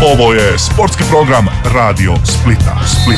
Ovo je sportski program Radio Splita.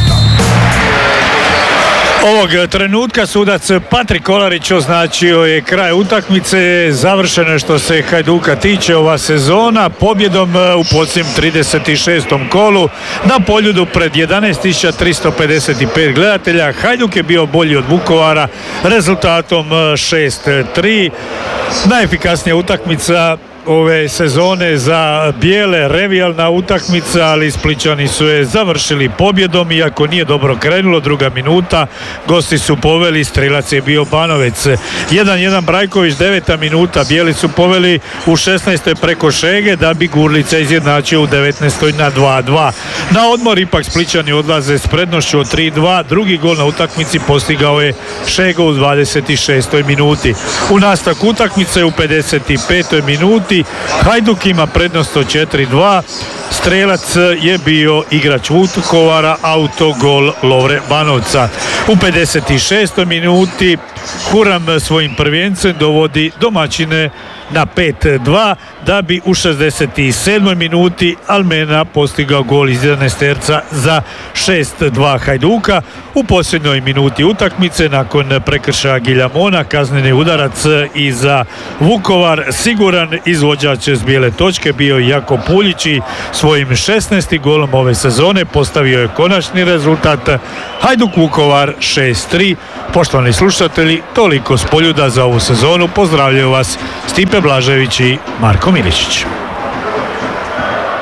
Ovog trenutka sudac Patrik Kolarić označio je kraj utakmice. Završeno je što se Hajduka tiče ova sezona pobjedom u posljednjem 36. kolu na Poljudu pred 11.355 gledatelja. Hajduk je bio bolji od Vukovara rezultatom 6-3. Najefikasnija utakmica ove sezone za bijele, revijalna utakmica, ali Splićani su je završili pobjedom, iako nije dobro krenulo. Druga minuta, gosti su poveli, strilac je bio Banovec. 1-1 Brajković, 9. minuta, bijeli su poveli u 16. preko Šege, da bi Gurlica izjednačio u 19. na 2-2. Na odmor ipak Splićani odlaze s prednošću od 3-2. Drugi gol na utakmici postigao je Šego u 26. minuti. U nastavku utakmice u 55. minuti Hajduk ima prednost od 4-2. Strelac je bio igrač Vukovara, autogol Lovre Banovca. U 56. minuti Huram svojim prvencem dovodi domaćine na 5-2, da bi u 67. minuti Almena postigao gol iz 11 terca za 6-2 Hajduka. U posljednjoj minuti utakmice, nakon prekršaja Giljamona, kazneni udarac i za Vukovar. Siguran izvođač s bijele točke bio Jako Puljić i svojim 16. golom ove sezone postavio je konačni rezultat Hajduk Vukovar 6-3. Poštovani slušatelji, toliko s Poljuda za ovu sezonu. Pozdravljaju vas Stipe Blažević i Marko Miličić.